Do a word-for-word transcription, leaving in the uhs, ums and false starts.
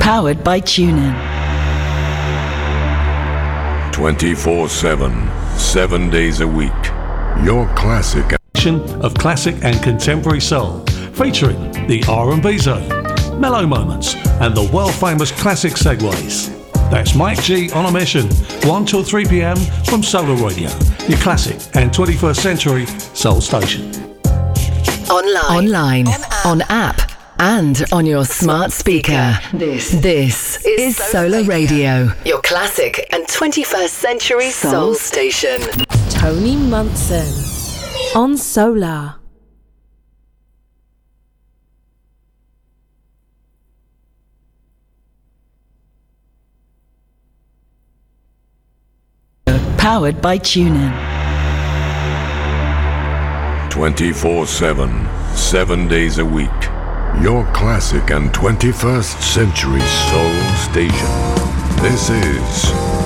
Powered by TuneIn. twenty-four seven, seven days a week. Your classic of classic and contemporary soul, featuring the R and B zone, mellow moments, and the world-famous classic segues. That's Mike G on a mission, one till three p.m. from Solar Radio, your classic and twenty-first century soul station. Online, online, on app, and on your smart speaker. This, this is Solar Radio, your classic and twenty-first century soul station. Tony Munson on Solar. Powered by TuneIn. twenty-four seven, seven days a week. Your classic and twenty-first century soul station. This is